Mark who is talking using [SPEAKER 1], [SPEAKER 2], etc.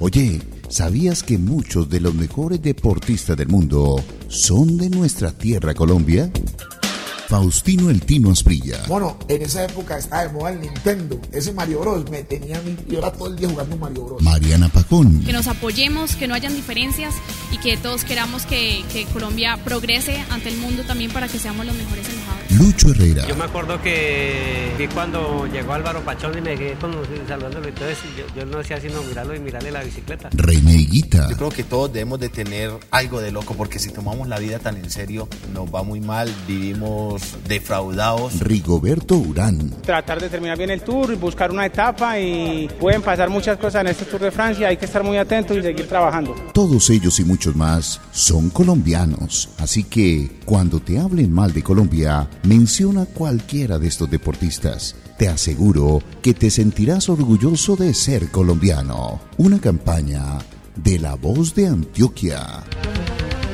[SPEAKER 1] Oye, ¿sabías que muchos de los mejores deportistas del mundo son de nuestra tierra Colombia? Faustino El Tino Asprilla.
[SPEAKER 2] Bueno, en esa época estaba de moda el Nintendo. Ese Mario Bros. Me tenía a mí, yo era todo el día jugando Mario Bros.
[SPEAKER 1] Mariana Pajón.
[SPEAKER 3] Que nos apoyemos, que no hayan diferencias y que todos queramos que Colombia progrese ante el mundo también para que seamos los mejores embajadores.
[SPEAKER 1] Lucho Herrera.
[SPEAKER 4] Yo me acuerdo que cuando llegó Álvaro Pachón y me quedé saludándolo, entonces yo no hacía sino mirarlo y mirarle la bicicleta.
[SPEAKER 1] René Higuita.
[SPEAKER 5] Yo creo que todos debemos de tener algo de loco, porque si tomamos la vida tan en serio, nos va muy mal, vivimos defraudados.
[SPEAKER 1] Rigoberto Urán.
[SPEAKER 6] Tratar de terminar bien el Tour y buscar una etapa, y pueden pasar muchas cosas en este Tour de Francia, hay que estar muy atentos y seguir trabajando.
[SPEAKER 1] Todos ellos y muchos más son colombianos, así que cuando te hablen mal de Colombia, menciona cualquiera de estos deportistas. Te aseguro que te sentirás orgulloso de ser colombiano. Una campaña de La Voz de Antioquia.